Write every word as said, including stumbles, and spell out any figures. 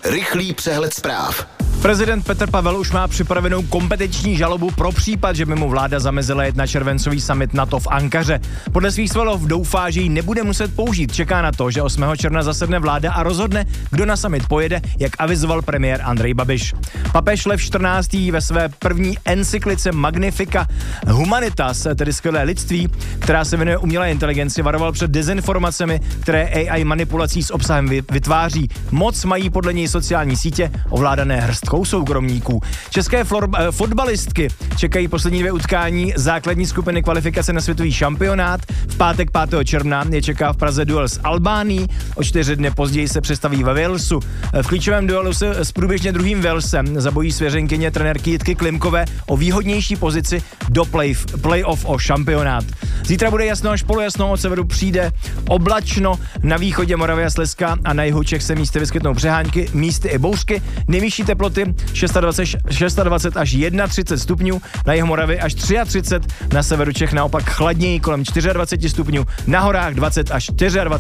Rychlý přehled zpráv. Prezident Petr Pavel už má připravenou kompetenční žalobu pro případ, že by mu vláda zamezila jet na červencový summit NATO v Ankaře. Podle svých slov doufá, že ji nebude muset použít. Čeká na to, že osmého června zasedne vláda a rozhodne, kdo na summit pojede, jak avizoval premiér Andrej Babiš. Papež Lev čtrnáctý ve své první encyklice Magnifica Humanitas, tedy skvělé lidství, která se věnuje umělé inteligenci, varoval před dezinformacemi, které A I manipulací s obsahem vytváří. Moc mají podle něj sociální sítě ovládané hrstkou soukromníků. České flor, eh, fotbalistky čekají poslední dvě utkání základní skupiny kvalifikace na světový šampionát. V pátek pátého června je čeká v Praze duel s Albánií, o čtyři dny později se představí ve Walesu. V klíčovém duelu se s průběžně druhým Walesem zabojí svěřenkyně trenérky Jitky Klimkové o výhodnější pozici do play, play-off o šampionát. Zítra bude jasno až polojasno, od severu přijde oblačno, na východě Moravy a Slezska a na jihu Čech se místy vyskytnou přehánky, místy i bouřky, nejvyšší teploty dvacet šest až třicet jedna stupňů, na jihu Moravy až třicet tři, na severu Čech naopak chladněji kolem dvacet čtyři stupňů, na horách dvacet až dvacet čtyři